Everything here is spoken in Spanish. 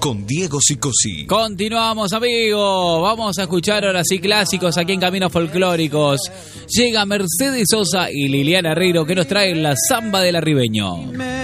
con Diego Sicosí. Continuamos, amigos. Vamos a escuchar ahora sí clásicos aquí en Caminos Folclóricos. Llega Mercedes Sosa y Liliana Herrero que nos traen la Zamba del Arribeño.